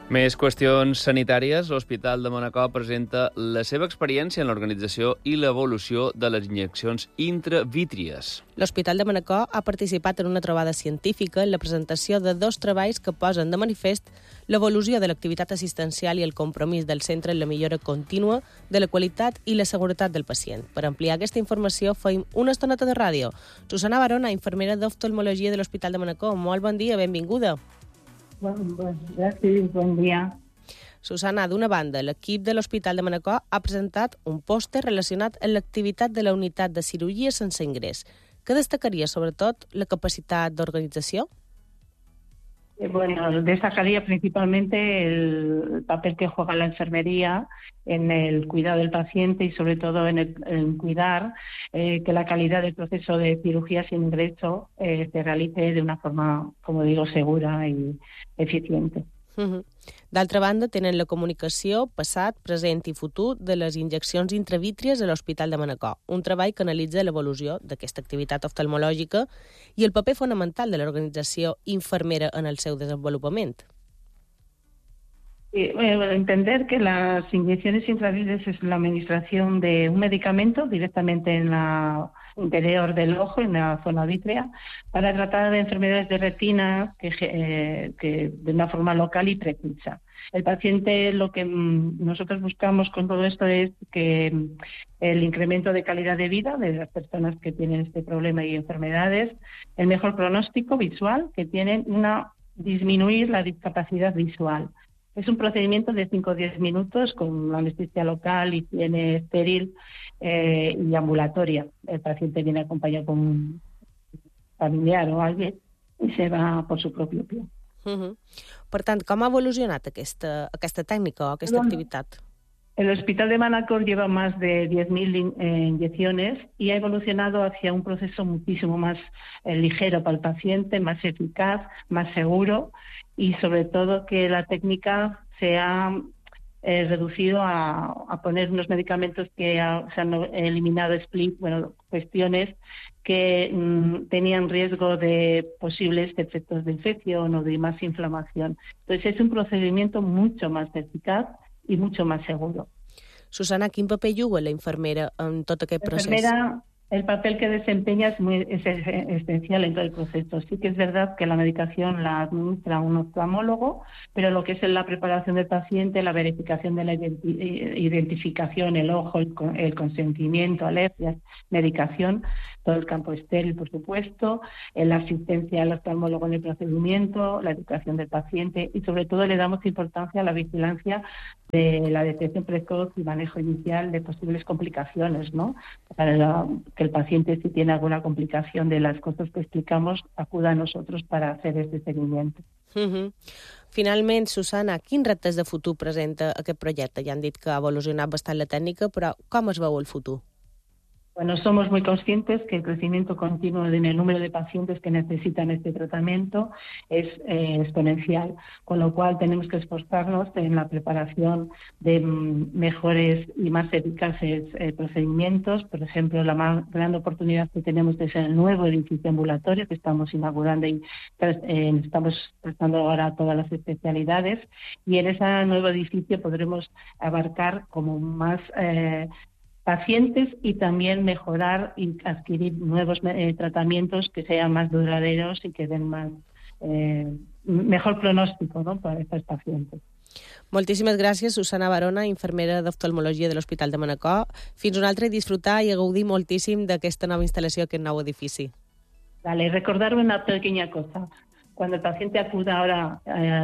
Més qüestions sanitàries. L'Hospital de Manacor presenta la seva experiència en l'organització i l'evolució de les injeccions intravítries. L'Hospital de Manacor ha participat en una trobada científica en la presentació de 2 treballs que posen de manifest l'evolució de l'activitat assistencial i el compromís del centre en la millora contínua de la qualitat i la seguretat del pacient. Per ampliar aquesta informació, feim una estoneta de ràdio. Susana Barona, infermera d'oftalmologia de l'Hospital de Manacor. Molt bon dia, benvinguda. Gràcies, bon dia. Susana, d'una banda, l'equip de l'Hospital de Manacor ha presentat un pòster relacionat amb l'activitat de la unitat de cirurgia sense ingrés. Què destacaria, sobretot, la capacitat d'organització? Bueno, destacaría principalmente el papel que juega la enfermería en el cuidado del paciente y sobre todo en cuidar que la calidad del proceso de cirugía sin ingreso se realice de una forma, como digo, segura y eficiente. D'altra banda, tenen la comunicació passat, present i futur de les injeccions intravítries a l'Hospital de Manacor, un treball que analitza l'evolució d'aquesta activitat oftalmològica i el paper fonamental de l'organització infermera en el seu desenvolupament. Entender que las inyecciones intravítreas es la administración de un medicamento directamente en la interior del ojo, en la zona vítrea, para tratar de enfermedades de retina que de una forma local y precisa. El paciente, lo que nosotros buscamos con todo esto es que el incremento de calidad de vida de las personas que tienen este problema y enfermedades, el mejor pronóstico visual que tienen, disminuir la discapacidad visual. Es un procedimiento de 5 o 10 minutos con anestesia local, higiene estéril y ambulatoria. El paciente viene acompañado con un familiar o alguien y se va por su propio pie. Per tant, com ha evolucionat aquesta tècnica o aquesta activitat? El Hospital de Manacor lleva más de 10.000 inyecciones y ha evolucionado hacia un proceso muchísimo más ligero para el paciente, más eficaz, más seguro y sobre todo que la técnica se ha reducido a poner unos medicamentos que se han eliminado cuestiones que tenían riesgo de posibles efectos de infección o de más inflamación. Entonces es un procedimiento mucho más eficaz i mucho más seguro. Susana, quin paper juga la infermera en tot aquest procés? El papel que desempeña es esencial en todo el proceso. Sí que es verdad que la medicación la administra un oftalmólogo, pero lo que es la preparación del paciente, la verificación de la identificación, el ojo, el consentimiento, alergias, medicación, todo el campo estéril, por supuesto, la asistencia al oftalmólogo en el procedimiento, la educación del paciente y sobre todo le damos importancia a la vigilancia de la detección precoz y manejo inicial de posibles complicaciones, ¿no? Para que el paciente, si tiene alguna complicación de las cosas que explicamos, acuda a nosotros para hacer este seguimiento. Finalment, Susana, quins reptes de futur presenta aquest projecte? Ja han dit que ha evolucionat bastant la tècnica, però com es veu el futur? Bueno, somos muy conscientes que el crecimiento continuo en el número de pacientes que necesitan este tratamiento es exponencial, con lo cual tenemos que esforzarnos en la preparación de mejores y más eficaces procedimientos. Por ejemplo, la más gran oportunidad que tenemos es el nuevo edificio ambulatorio que estamos inaugurando y estamos prestando ahora todas las especialidades, y en ese nuevo edificio podremos abarcar como más pacientes y también mejorar y adquirir nuevos tratamientos que sean más duraderos y que den mejor pronóstico, ¿no?, para estos pacientes. Moltíssimes gràcies, Susana Barona, infermera d'oftalmologia de l'Hospital de Manacor. Fins un altre, disfrutar i gaudir moltíssim d'aquesta nova instal·lació, aquest nou edifici. Vale, recordar una pequeña cosa. Cuando el paciente acuda ahora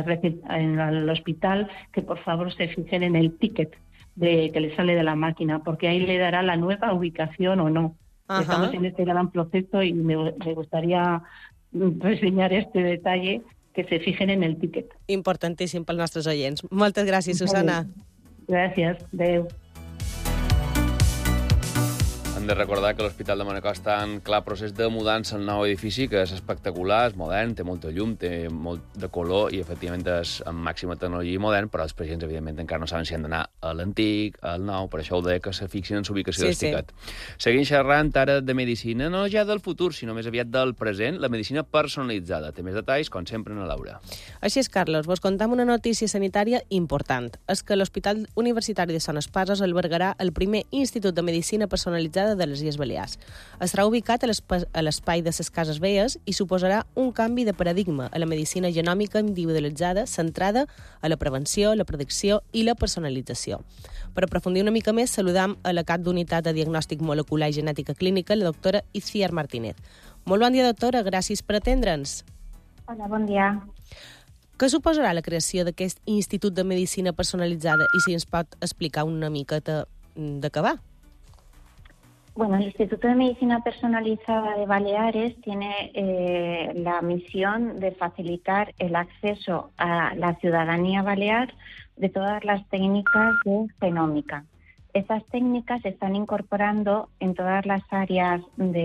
al hospital, que por favor se fijen en el ticket que le sale de la máquina, porque ahí le dará la nueva ubicación o no. Estamos en este gran proceso y me gustaría reseñar este detalle, que se fijen en el ticket. Importantíssim pels nostres oients. Moltes gràcies, Susana. Gràcies. Adéu. En Hem de recordar que l'Hospital de Manacor està en clar procés de mudança al nou edifici, que és espectacular, és modern, té molta llum, té molt de color i, efectivament, és amb màxima tecnologia i modern, però els pacients, evidentment, encara no saben si han d'anar a l'antic, al nou, per això ho deia que se fixin en l'ubicació d'Esticat. Seguint xerrant ara de medicina, no ja del futur, sinó més aviat del present, la medicina personalitzada. Té més detalls, com sempre, en Laura. Així és, Carlos, vos contam una notícia sanitària important. És que l'Hospital Universitari de Son Espases albergarà el primer Institut de Medicina Personalitzada de les Illes Balears. Estarà ubicat a l'espai de les Cases Velles i suposarà un canvi de paradigma a la medicina genòmica individualitzada centrada a la prevenció, la predicció i la personalització. Per aprofundir una mica més, saludam a la cap d'unitat de diagnòstic molecular i genètica clínica, la doctora Itziar Martínez. Molt bon dia, doctora, gràcies per atendre'ns. Hola, bon dia. Què suposarà la creació d'aquest Institut de Medicina Personalitzada i si ens pot explicar una miqueta de què va? Bueno, el Instituto de Medicina Personalizada de Baleares tiene la misión de facilitar el acceso a la ciudadanía balear de todas las técnicas de genómica. Estas técnicas se están incorporando en todas las áreas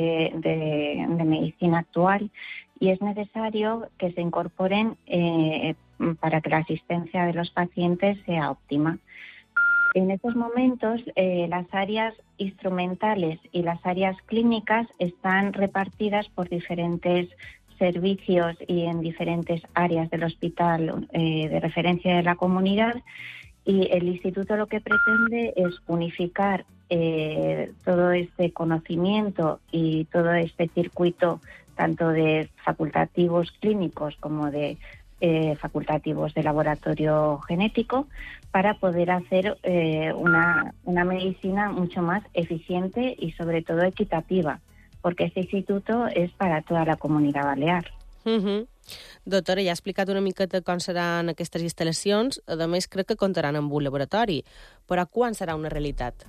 de medicina actual y es necesario que se incorporen para que la asistencia de los pacientes sea óptima. En estos momentos, las áreas instrumentales y las áreas clínicas están repartidas por diferentes servicios y en diferentes áreas del hospital de referencia de la comunidad, y el instituto lo que pretende es unificar todo este conocimiento y todo este circuito, tanto de facultativos clínicos como de facultativos de laboratorio genético, para poder hacer una medicina mucho más eficiente y sobre todo equitativa, porque este instituto és para toda la comunitat balear. Doctora, ja ha explicat una miqueta com seran aquestes instal·lacions. A més, crec que comptaran amb un laboratori. Però quan serà una realitat?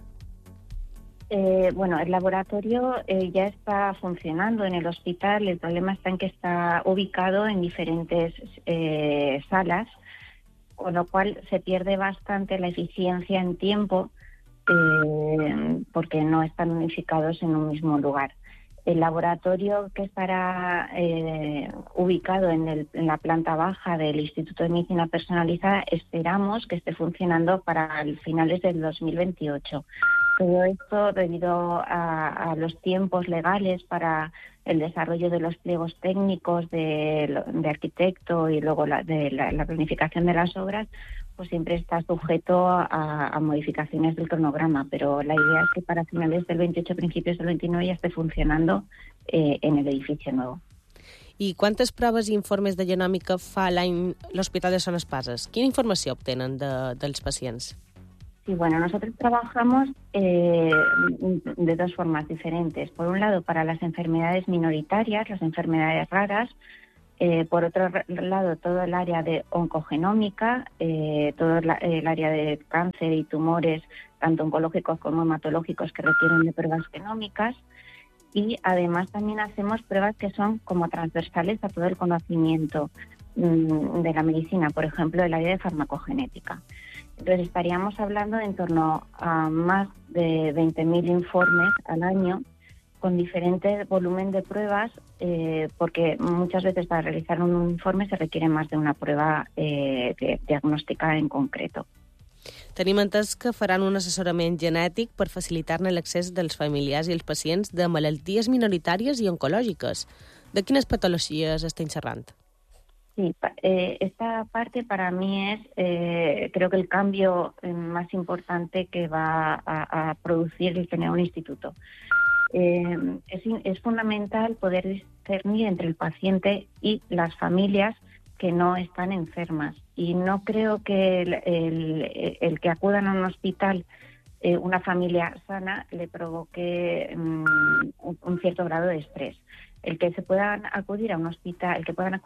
Bueno, el laboratorio ya está funcionando en el hospital. El problema está en que está ubicado en diferentes salas, con lo cual se pierde bastante la eficiencia en tiempo porque no están unificados en un mismo lugar. El laboratorio que estará ubicado en la planta baja del Instituto de Medicina Personalizada, esperamos que esté funcionando para finales del 2028. Todo esto debido a los tiempos legales para el desarrollo de los pliegos técnicos de arquitecto y luego de la planificación de las obras, pues siempre está sujeto a modificaciones del cronograma, pero la idea es que para finales del 28, principios del 29 ya esté funcionando en el edificio nuevo. I quantes proves i informes de genòmica fa l'any l'Hospital de Son Espases? Quina informació obtenen dels pacients? Sí, bueno, nosotros trabajamos de dos formas diferentes. Por un lado, para las enfermedades minoritarias, las enfermedades raras. Por otro lado, todo el área de oncogenómica, todo el área de cáncer y tumores, tanto oncológicos como hematológicos, que requieren de pruebas genómicas. Y además también hacemos pruebas que son como transversales a todo el conocimiento de la medicina, por ejemplo, el área de farmacogenética. Entonces estaríamos hablando en torno a más de 20.000 informes al año, con diferente volumen de pruebas, porque muchas veces para realizar un informe se requiere más de una prueba diagnóstica en concreto. Tenim entès que faran un assessorament genètic per facilitar-ne l'accés dels familiars i els pacients de malalties minoritàries i oncològiques. De quines patologies estem xerrant? Sí, esta parte para mí es, creo que el cambio más importante que va a producir el tener un instituto. Es fundamental poder discernir entre el paciente y las familias que no están enfermas. Y no creo que el que acudan a un hospital una familia sana le provoque un cierto grado de estrés. El que puedan acudir a un hospital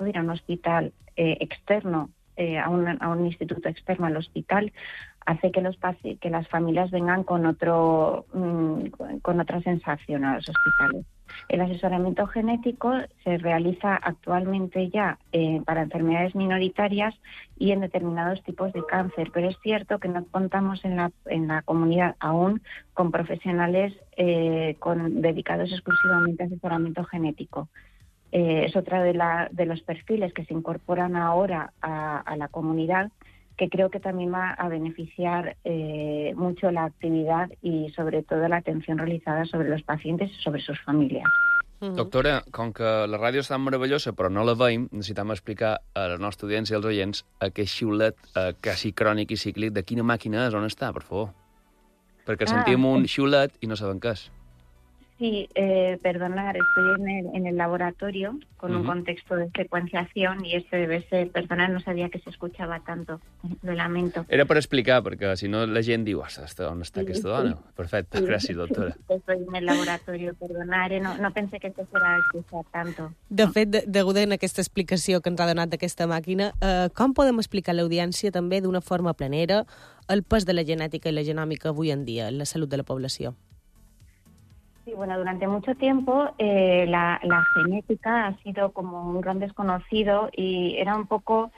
externo, a un instituto externo al hospital, hace que las familias vengan con otra sensación a los hospitales. El asesoramiento genético se realiza actualmente ya para enfermedades minoritarias y en determinados tipos de cáncer, pero es cierto que no contamos en la comunidad aún con profesionales dedicados exclusivamente a asesoramiento genético. Es otra de los perfiles que se incorporan ahora a la comunidad, que creo que también va a beneficiar mucho la actividad y sobre todo la atención realizada sobre los pacientes y sobre sus familias. Doctora, com que la ràdio és tan meravellosa però no la veiem, necessitem explicar a la nostra audiència i als oients aquest xiulet quasi crònic i cíclic de quina màquina és, on està, per favor. Perquè sentim un xiulet i no sabem què és. Sí, perdonar, estoy en el laboratorio con un contexto de secuenciación y este debe ser, perdonar, no sabía que se escuchaba tanto, lo lamento. Era per explicar, perquè si no la gent diu, on està aquesta dona? Perfecte, gràcies, doctora. Estoy en el laboratorio, perdonar, no pensé que esto fuera a escuchar tanto. De fet, deguda en aquesta explicació que ens ha donat d'aquesta màquina, com podem explicar a l'audiència també d'una forma planera el pes de la genètica i la genòmica avui en dia en la salut de la població? Sí, bueno, durante mucho tiempo la genética ha sido como un gran desconocido y era un poco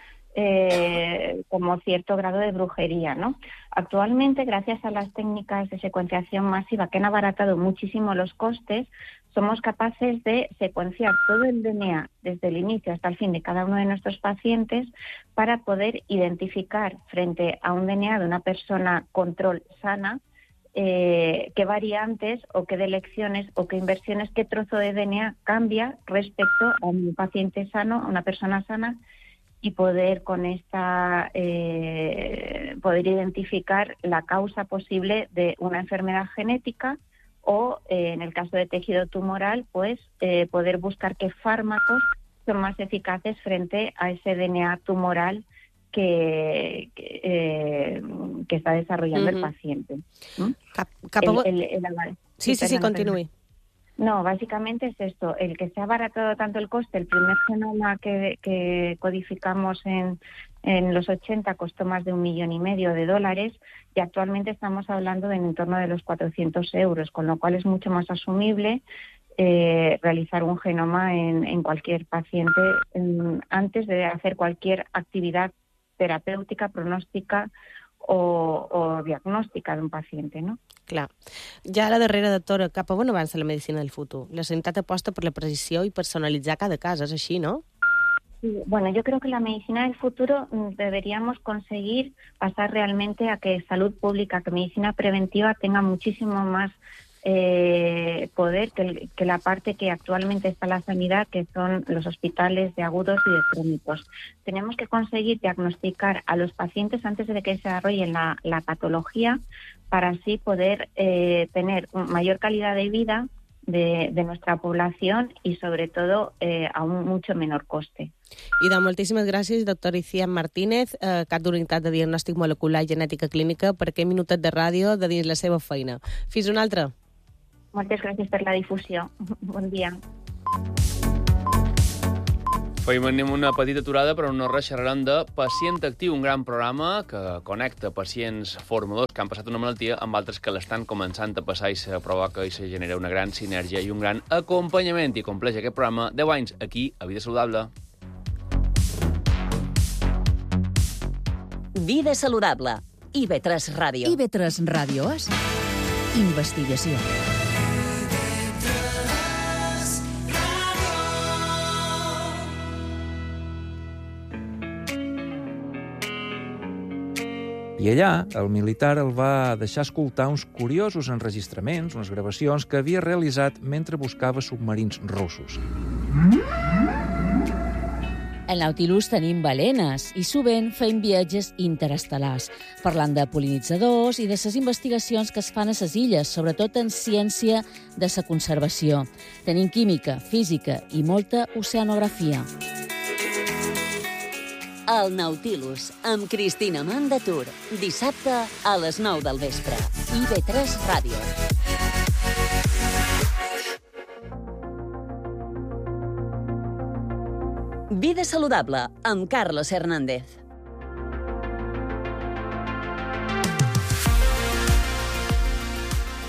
como cierto grado de brujería, ¿no? Actualmente, gracias a las técnicas de secuenciación masiva que han abaratado muchísimo los costes, somos capaces de secuenciar todo el DNA desde el inicio hasta el fin de cada uno de nuestros pacientes para poder identificar frente a un DNA de una persona control sana qué variantes o qué delecciones o qué inversiones, qué trozo de DNA cambia respecto a un paciente sano, a una persona sana, y poder con esta poder identificar la causa posible de una enfermedad genética o en el caso de tejido tumoral, pues poder buscar qué fármacos son más eficaces frente a ese DNA tumoral que está desarrollando el paciente. Sí, continúe. No, básicamente es esto, el que se ha abaratado tanto el coste. El primer genoma que codificamos en los 80 costó más de $1,5 millones y actualmente estamos hablando de en torno de los 400 euros, con lo cual es mucho más asumible realizar un genoma en cualquier paciente antes de hacer cualquier actividad terapèutica, pronòstica o diagnòstica d'un pacient, no? Clar. Ja a la darrera, doctora, cap a on avança la medicina del futur? La sanitat aposta per la precisió i personalitzar cada cas, és així, no? Sí, bueno, yo creo que la medicina del futuro deberíamos conseguir pasar realmente a que salud pública, que medicina preventiva tenga muchísimo más poder que la parte que actualmente está la sanidad, que son los hospitales de agudos y de crónicos. Tenemos que conseguir diagnosticar a los pacientes antes de que se desarrollen la patología para así poder tener mayor calidad de vida de nuestra población y sobre todo a un mucho menor coste. I doncs moltíssimes gràcies, doctor Iciar Martínez, cap d'unitat de diagnòstic molecular i genètica clínica, per aquest minutet de ràdio de dins la seva feina. Fins una altra. Moltes gràcies per la difusió. Bon dia. Fem una petita aturada, però no res, xerrarem de Pacient Actiu, un gran programa que connecta pacients formadors que han passat una malaltia amb altres que l'estan començant a passar i se provoca i se genera una gran sinergia i un gran acompanyament. I compleix aquest programa 10 anys aquí a Vida Saludable. Vida Saludable. IB3 Ràdio. IB3 Ràdio és investigació. I allà, el militar el va deixar escoltar uns curiosos enregistraments, unes gravacions que havia realitzat mentre buscava submarins russos. Al Nautilus tenim balenes i sovint fem viatges interestel·lars, parlant de pol·linitzadors i de les investigacions que es fan a les illes, sobretot en ciència de la conservació. Tenim química, física i molta oceanografia. El Nautilus, amb Cristina Mandatur. Dissabte a les 9 del vespre. IB3 Ràdio. Vida Saludable, amb Carlos Hernández.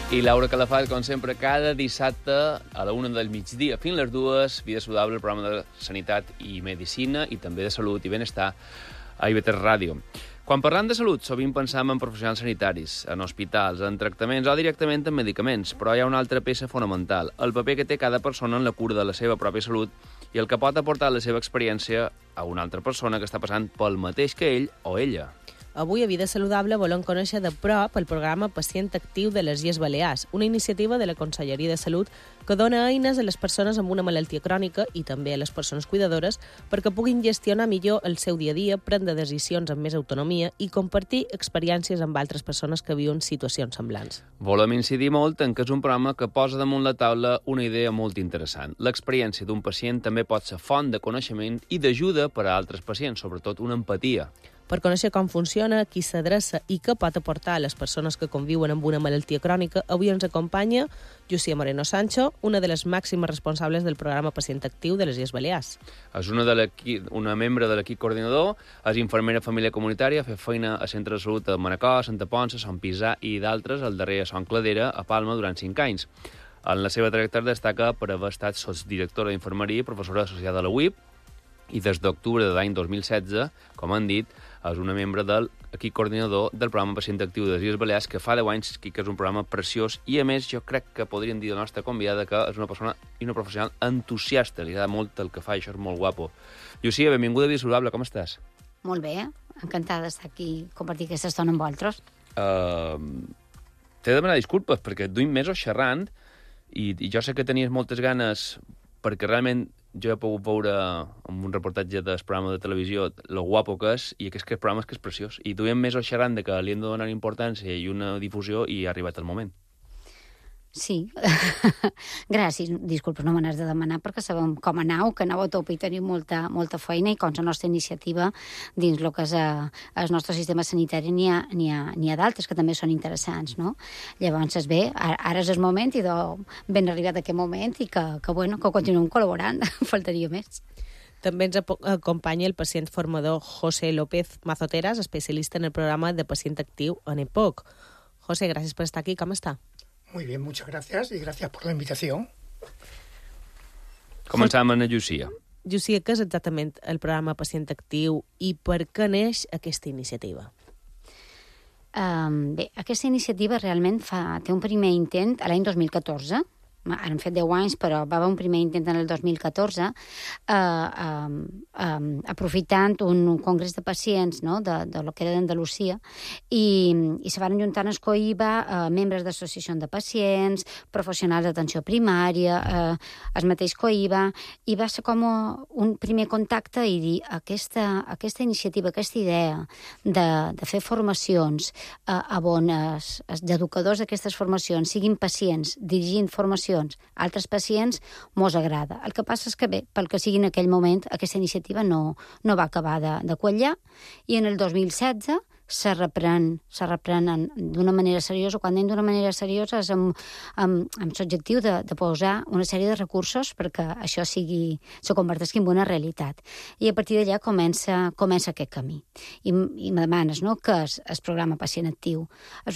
I Laura Calafat, com sempre, cada dissabte a la 1 del migdia fins les 2, Vida Saludable, el programa de Sanitat i Medicina i també de Salut i Benestar a IB3 Ràdio. Quan parlem de salut, sovint pensam en professionals sanitaris, en hospitals, en tractaments o directament en medicaments, però hi ha una altra peça fonamental, el paper que té cada persona en la cura de la seva pròpia salut i el que pot aportar la seva experiència a una altra persona que està passant pel mateix que ell o ella. Avui a Vida Saludable volem conèixer de prop el programa Pacient Actiu de les Illes Balears, una iniciativa de la Conselleria de Salut que dona eines a les persones amb una malaltia crònica i també a les persones cuidadores perquè puguin gestionar millor el seu dia a dia, prendre decisions amb més autonomia i compartir experiències amb altres persones que viuen situacions semblants. Volem incidir molt en que és un programa que posa damunt la taula una idea molt interessant. L'experiència d'un pacient també pot ser font de coneixement i d'ajuda per a altres pacients, sobretot una empatia. Per conèixer com funciona, qui s'adreça i què pot aportar a les persones que conviuen amb una malaltia crònica, avui ens acompanya Llucia Moreno Sancho, una de les màximes responsables del programa Pacient Actiu de les Illes Balears. És una membre de l'equip coordinador, és infermera família comunitària, fa feina a centres de salut a Manacor, Santa Ponça, Sant Pisà i d'altres, el darrer a Son Cladera, a Palma, durant 5 anys. En la seva trajectòria destaca per haver estat sotsdirectora d'infermeria i professora associada a la UIP, i des d'octubre de l'any 2016, com han dit, és una membre de l'equip coordinador del programa Pacient Actiu de les Illes Balears, que fa 10 anys que és un programa preciós i, a més, jo crec que podríem dir la nostra convidada que és una persona i una professional entusiasta. Li agrada molt el que fa, això és molt guapo. Llucia, benvinguda a Vida Saludable, com estàs? Molt bé, encantada d'estar aquí i compartir aquesta estona amb vosaltres. T'he de demanar disculpes perquè duim mesos xerrant i jo sé que tenies moltes ganes perquè realment jo he pogut veure en un reportatge del programa de televisió lo guapo que és i aquest programa és preciós. I duem mesos xerrant de que li hem de donar importància i una difusió i ha arribat el moment. Sí, gràcies. Disculpa, no me n'has de demanar perquè sabem com anau, que anau a tope i tenim molta feina i com la nostra iniciativa dins el que és el nostre sistema sanitari n'hi ha d'altres que també són interessants, no? Llavors, és bé, ara és el moment i ben arribat aquest moment i que continuem col·laborant, faltaria més. També ens acompanya el pacient formador José López Mazoteras, especialista en el programa de Pacient Actiu en EPOC. José, gràcies per estar aquí, com està? Muy bien, muchas gracias y gracias por la invitación. Començam amb Llucia. Llucia, què és exactament el programa Pacient Actiu i per què neix aquesta iniciativa? Bé, aquesta iniciativa realment té un primer intent a l'any 2014. Han fet 10 anys, però va haver un primer intent en el 2014, aprofitant un congrés de pacients, no?, de lo que era d'Andalusia, i se van juntar en Escoiba membres d'associacions de pacients, professionals d'atenció primària, el mateix Coiba, i va ser com un primer contacte i dir aquesta iniciativa, aquesta idea de fer formacions on els educadors d'aquestes formacions siguin pacients dirigint formacions altres pacients, mos agrada. El que passa és que, bé, pel que sigui en aquell moment, aquesta iniciativa no va acabar de quallar i en el 2016 se reprenen d'una manera seriosa. Quan anem d'una manera seriosa és amb l'objectiu de posar una sèrie de recursos perquè això se converteixi en una realitat. I a partir d'allà comença aquest camí. I me demanes, no?, què és el programa Pacient Actiu. És